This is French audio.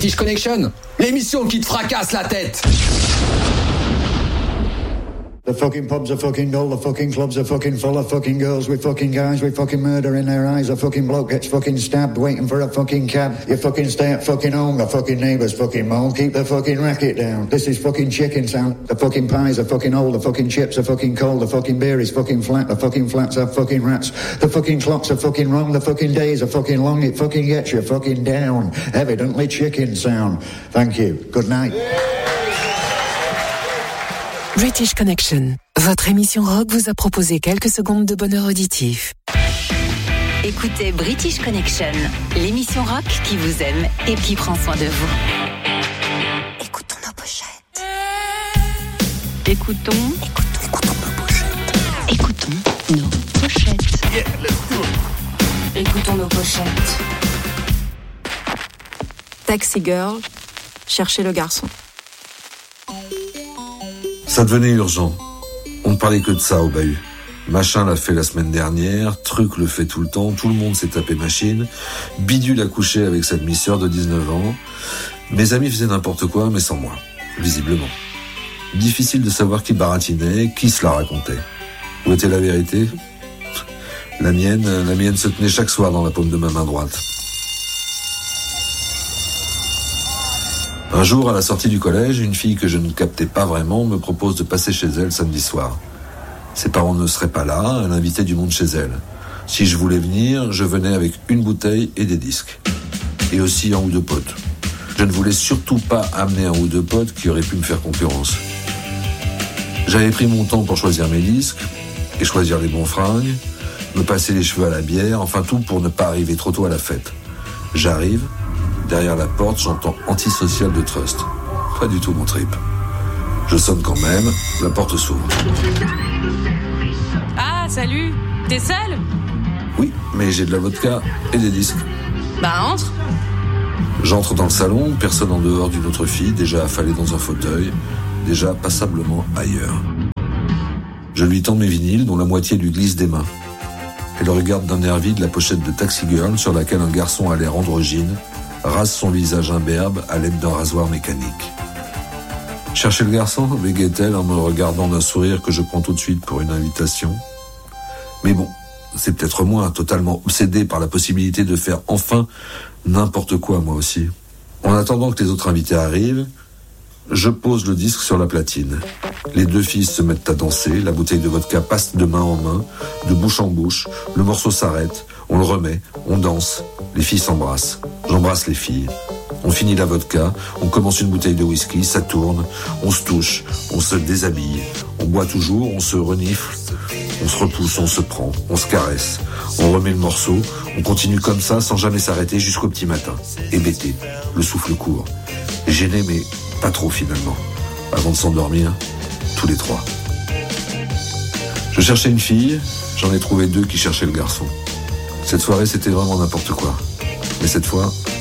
British Connection, l'émission qui te fracasse la tête. The fucking pubs are fucking dull, the fucking clubs are fucking full of fucking girls with fucking guys with fucking murder in their eyes. A fucking bloke gets fucking stabbed waiting for a fucking cab. You fucking stay at fucking home, the fucking neighbours fucking moan. Keep the fucking racket down. This is fucking chicken sound. The fucking pies are fucking old, the fucking chips are fucking cold, the fucking beer is fucking flat, the fucking flats are fucking rats. The fucking clocks are fucking wrong, the fucking days are fucking long. It fucking gets you fucking down. Evidently chicken sound. Thank you. Good night. British Connection, votre émission rock vous a proposé quelques secondes de bonheur auditif. Écoutez British Connection, l'émission rock qui vous aime et qui prend soin de vous. Écoutons nos pochettes. Écoutons nos pochettes. Écoutons nos pochettes. Yeah, let's do it. Écoutons nos pochettes. Taxi Girl, cherchez le garçon. Ça devenait urgent. On ne parlait que de ça au bahut. Machin l'a fait la semaine dernière, Truc le fait tout le temps, tout le monde s'est tapé machine, Bidule a couché avec sa demi-sœur de 19 ans. Mes amis faisaient n'importe quoi, mais sans moi, visiblement. Difficile de savoir qui baratinait, qui se la racontait. Où était la vérité ? La mienne se tenait chaque soir dans la paume de ma main droite. Un jour, à la sortie du collège, une fille que je ne captais pas vraiment me propose de passer chez elle samedi soir. Ses parents ne seraient pas là, elle invitait du monde chez elle. Si je voulais venir, je venais avec une bouteille et des disques. Et aussi un ou deux potes. Je ne voulais surtout pas amener un ou deux potes qui auraient pu me faire concurrence. J'avais pris mon temps pour choisir mes disques et choisir les bons fringues, me passer les cheveux à la bière, enfin tout pour ne pas arriver trop tôt à la fête. J'arrive. Derrière la porte, j'entends antisocial de Trust. Pas du tout mon trip. Je sonne quand même, la porte s'ouvre. Ah, salut. T'es seul ? Oui, mais j'ai de la vodka et des disques. Bah, entre. J'entre dans le salon, personne en dehors d'une autre fille, déjà affalée dans un fauteuil, déjà passablement ailleurs. Je lui tends mes vinyles, dont la moitié lui glisse des mains. Elle regarde d'un air vide la pochette de Taxi Girl, sur laquelle un garçon à l'air androgyne rase son visage imberbe à l'aide d'un rasoir mécanique. « Cherchez le garçon ?» bégait-elle en me regardant d'un sourire que je prends tout de suite pour une invitation. Mais bon, c'est peut-être moi, totalement obsédé par la possibilité de faire enfin n'importe quoi, moi aussi. En attendant que les autres invités arrivent, je pose le disque sur la platine. Les deux filles se mettent à danser, la bouteille de vodka passe de main en main, de bouche en bouche, le morceau s'arrête, on le remet, on danse, les filles s'embrassent. J'embrasse les filles. On finit la vodka, on commence une bouteille de whisky, ça tourne, on se touche, on se déshabille, on boit toujours, on se renifle, on se repousse, on se prend, on se caresse, on remet le morceau, on continue comme ça sans jamais s'arrêter jusqu'au petit matin. Hébété, le souffle court. Gêné mais pas trop finalement. Avant de s'endormir, tous les trois. Je cherchais une fille, j'en ai trouvé deux qui cherchaient le garçon. Cette soirée c'était vraiment n'importe quoi. Mais cette fois,